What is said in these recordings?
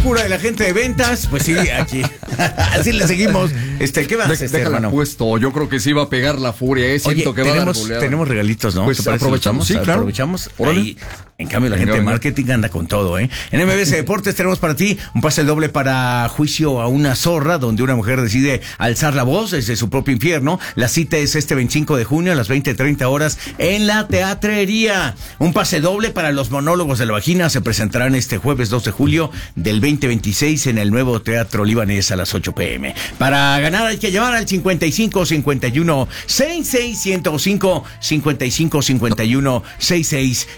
locura de la gente de ventas, pues sí, aquí. Así le seguimos. ¿Qué vas a hacer, hermano? Puesto. Yo creo que sí va a pegar la furia, Siento que tenemos regalitos, ¿no? Pues aprovechamos. Sí, claro. Aprovechamos. Ahí, en cambio, la gente de marketing anda con todo, ¿eh? En MBS Deportes tenemos para ti un pase doble para Juicio a una zorra, donde una mujer decide alzar la voz desde su propio infierno. La cita es este 25 de junio a las 20:30 horas en la Teatrería. Un pase doble para los monólogos de la vagina se presentarán este jueves 2 de julio del 2026 en el nuevo Teatro Libanés a las 8 p.m. Para ganar hay que llamar al 55 51 66 105 55 51 66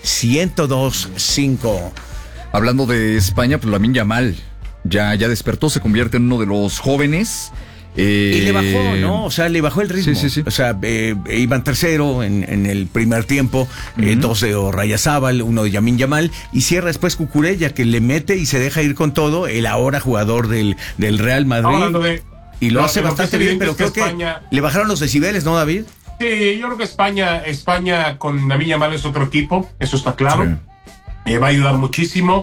1025. Hablando de España, pues Lamine Yamal ya despertó, se convierte en uno de los jóvenes. Y le bajó, ¿no? O sea, le bajó el ritmo. Sí. O sea, iban tercero en el primer tiempo, dos de Orrayazábal, uno de Lamine Yamal, y cierra después Cucurella, que le mete y se deja ir con todo, el ahora jugador del Real Madrid. Y lo hace bastante bien, pero creo que le bajaron los decibeles, ¿no, David? Sí, yo creo que España con Lamine Yamal es otro equipo, eso está claro. Sí. Va a ayudar muchísimo.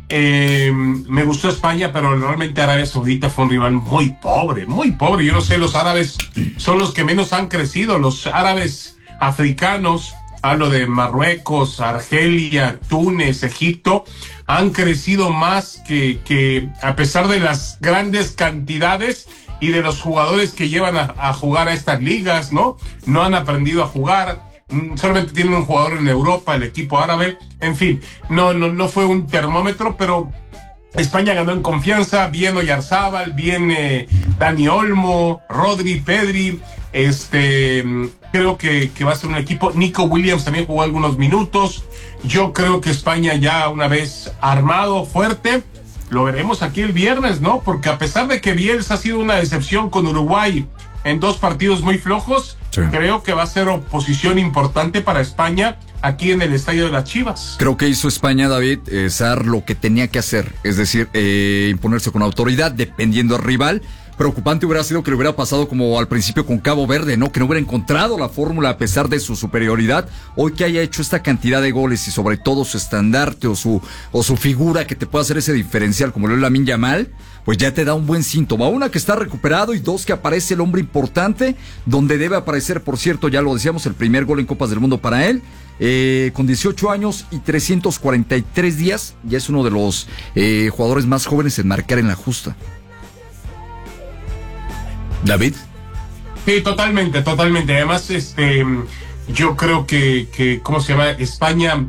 Me gustó España, pero realmente Arabia Saudita fue un rival muy pobre. Yo no sé, los árabes son los que menos han crecido. Los árabes africanos, hablo de Marruecos, Argelia, Túnez, Egipto, han crecido más que a pesar de las grandes cantidades y de los jugadores que llevan a jugar a estas ligas, ¿no? No han aprendido a jugar. Solamente tienen un jugador en Europa, el equipo árabe. En fin, no fue un termómetro, pero España ganó en confianza. Bien Oyarzábal, bien Dani Olmo, Rodri, Pedri. Creo que va a ser un equipo. Nico Williams también jugó algunos minutos. Yo creo que España ya una vez armado, fuerte, lo veremos aquí el viernes, ¿no? Porque a pesar de que Bielsa ha sido una decepción con Uruguay en 2 partidos muy flojos, sí, creo que va a ser oposición importante para España aquí en el Estadio de las Chivas. Creo que hizo España, David, hacer lo que tenía que hacer, es decir, imponerse con autoridad dependiendo del rival. Preocupante hubiera sido que le hubiera pasado como al principio con Cabo Verde, ¿no? Que no hubiera encontrado la fórmula a pesar de su superioridad. Hoy que haya hecho esta cantidad de goles y sobre todo su estandarte o su figura que te pueda hacer ese diferencial como lo es Lamine Yamal, pues ya te da un buen síntoma. Una, que está recuperado, y dos, que aparece el hombre importante donde debe aparecer. Por cierto, ya lo decíamos, el primer gol en Copas del Mundo para él. Con 18 años y 343 días, ya es uno de los jugadores más jóvenes en marcar en la justa. David. Sí, totalmente. Además, yo creo que ¿cómo se llama? España,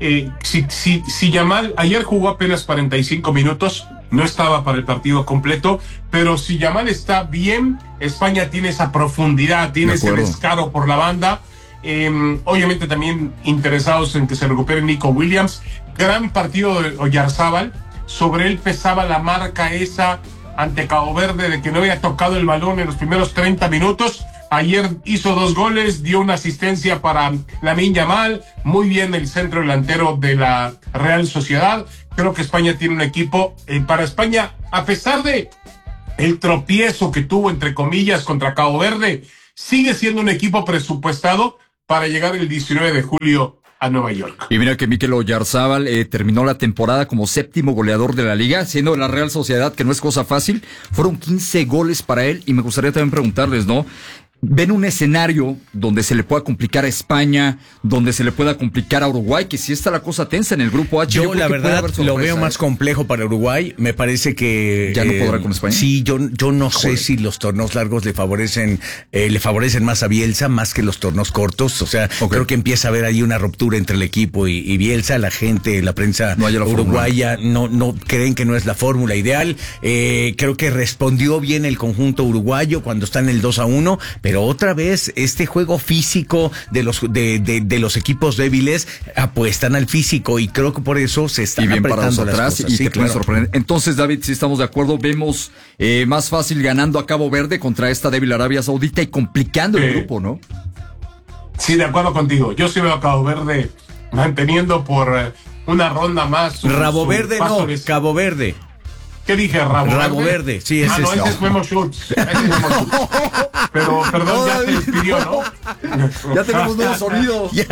si Yamal ayer jugó apenas 45 minutos, no estaba para el partido completo, pero si Yamal está bien, España tiene esa profundidad, tiene ese descaro por la banda. Obviamente también interesados en que se recupere Nico Williams. Gran partido de Oyarzábal. Sobre él pesaba la marca esa ante Cabo Verde de que no había tocado el balón en los primeros 30 minutos. Ayer hizo 2 goles, dio una asistencia para Lamine Yamal. Muy bien el centro delantero de la Real Sociedad. Creo que España tiene un equipo. Para España, a pesar de el tropiezo que tuvo, entre comillas, contra Cabo Verde, sigue siendo un equipo presupuestado para llegar el 19 de julio a Nueva York. Y mira que Mikel Oyarzábal terminó la temporada como 7º goleador de la liga, siendo de la Real Sociedad, que no es cosa fácil. Fueron 15 goles para él, y me gustaría también preguntarles, ¿no? ¿Ven un escenario donde se le pueda complicar a España, donde se le pueda complicar a Uruguay, que si está la cosa tensa en el grupo H? Yo la verdad lo veo más complejo para Uruguay. Me parece que ya no podrá con España. Sí, yo no sé si los torneos largos le favorecen más a Bielsa más que los torneos cortos. O sea, creo que empieza a haber ahí una ruptura entre el equipo y Bielsa. La gente, la prensa uruguaya no creen que no es la fórmula ideal. Creo que respondió bien el conjunto uruguayo cuando está en el 2-1. Pero otra vez, este juego físico de los equipos débiles apuestan al físico, y creo que por eso se están apretando las cosas. Y te pueden sorprender. Entonces, David, si estamos de acuerdo, vemos más fácil ganando a Cabo Verde contra esta débil Arabia Saudita y complicando el grupo, ¿no? Sí, de acuerdo contigo. Yo sí veo a Cabo Verde manteniendo por una ronda más. Cabo Verde. ¿Qué dije? Rabo Verde, sí, ese es. Ese es Memo Schultz. Pero, perdón, ya se despidió, ¿no? Ya tenemos nuevo sonido.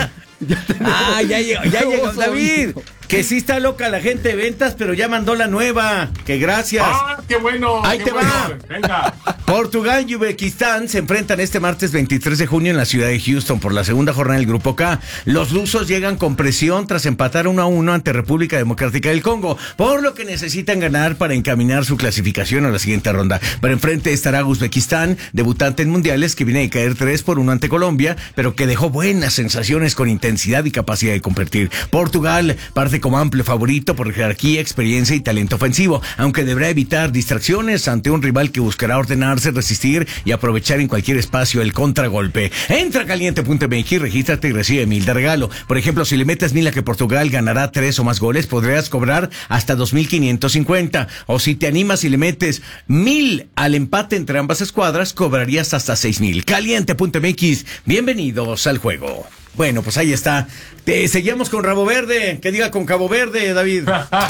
Ya llegó David. Que sí está loca la gente de ventas, pero ya mandó la nueva. Que gracias. Qué bueno. Ahí qué te bueno. va. Venga. Portugal y Uzbekistán se enfrentan este martes 23 de junio en la ciudad de Houston por la segunda jornada del Grupo K. Los lusos llegan con presión tras empatar 1-1 ante República Democrática del Congo, por lo que necesitan ganar para encaminar su clasificación a la siguiente ronda. Pero enfrente estará Uzbekistán, debutante en mundiales, que viene de caer 3-1 ante Colombia, pero que dejó buenas sensaciones con intensidad y capacidad de competir. Portugal parte como amplio favorito por jerarquía, experiencia y talento ofensivo, aunque deberá evitar distracciones ante un rival que buscará ordenarse, resistir y aprovechar en cualquier espacio el contragolpe. Entra a caliente.mx, regístrate y recibe 1,000 de regalo. Por ejemplo, si le metes 1,000 a que Portugal ganará 3 o más goles, podrías cobrar hasta 2,550. O si te animas y le metes 1,000 al empate entre ambas escuadras, cobrarías hasta 6,000. Caliente.mx, bienvenidos al juego. Bueno, pues ahí está. Seguimos con Rabo Verde. Que diga con Cabo Verde, David.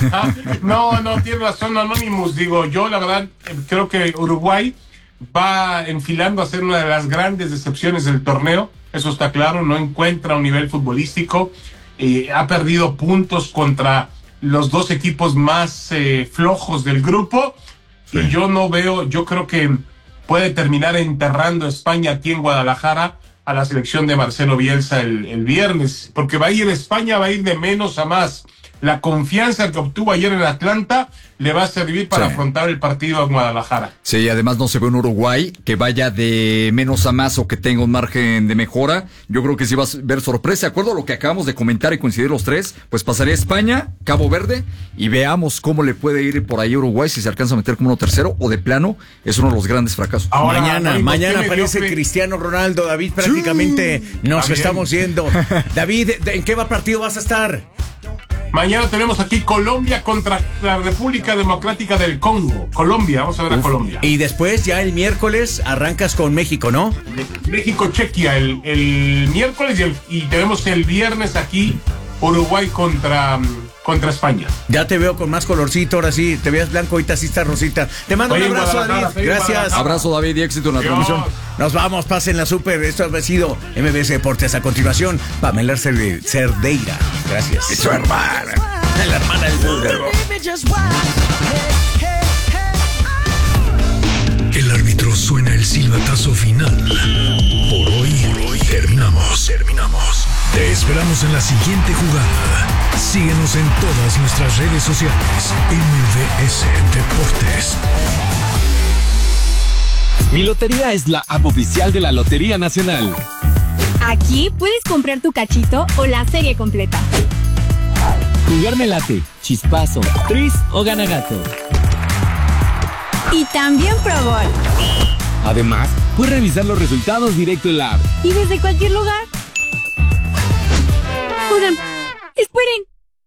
No, tiene razón, Anonymous. Digo, yo la verdad creo que Uruguay va enfilando a ser una de las grandes decepciones del torneo. Eso está claro, no encuentra un nivel futbolístico. Ha perdido puntos contra los dos equipos más flojos del grupo. Sí. Y yo creo que puede terminar enterrando a España aquí en Guadalajara a la selección de Marcelo Bielsa el viernes, porque España va a ir de menos a más. La confianza que obtuvo ayer en Atlanta le va a servir para afrontar el partido en Guadalajara. Sí, además no se ve un Uruguay que vaya de menos a más o que tenga un margen de mejora. Yo creo que sí va a ver sorpresa. De acuerdo a lo que acabamos de comentar y coincidir los tres, pues pasaría España, Cabo Verde, y veamos cómo le puede ir por ahí a Uruguay, si se alcanza a meter como uno tercero, o de plano es uno de los grandes fracasos. Ahora, mañana aparece Cristiano Ronaldo. David, prácticamente nos estamos yendo. David, ¿en qué partido vas a estar? Mañana tenemos aquí Colombia contra la República Democrática del Congo. Colombia, vamos a ver a Colombia. Y después, ya el miércoles, arrancas con México, ¿no? México-Chequia el miércoles y tenemos el viernes aquí Uruguay contra España. Ya te veo con más colorcito, ahora sí, te veas blanco, ahorita sí está rosita. Te mando un abrazo, David. Gracias. Abrazo, David, y éxito en la transmisión. Nos vamos, pásenla súper. Esto ha sido MBS Deportes. A continuación, Pamela Cerdeira. Gracias. Es su hermana. La hermana del búlgaro. El árbitro suena el silbatazo final. Por hoy terminamos. Te esperamos en la siguiente jugada. Síguenos en todas nuestras redes sociales. MBS Deportes. Mi Lotería es la app oficial de la Lotería Nacional. Aquí puedes comprar tu cachito o la serie completa. Jugar me late, chispazo, tris o gana gato. Y también Pro Bowl. Además, puedes revisar los resultados directo en la app. Y desde cualquier lugar. Oigan, esperen.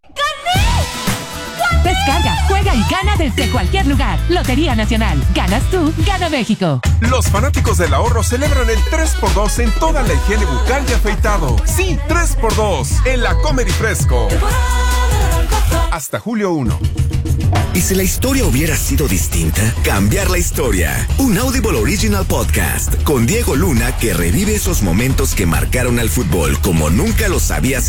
¡Gané! Descarga, juega y gana desde cualquier lugar. Lotería Nacional. Ganas tú, gana México. Los fanáticos del ahorro celebran el 3x2 en toda la higiene bucal y afeitado. Sí, 3x2 en la Comer y Fresco. Hasta julio 1. ¿Y si la historia hubiera sido distinta? Cambiar la historia. Un Audible Original Podcast con Diego Luna, que revive esos momentos que marcaron al fútbol como nunca los habías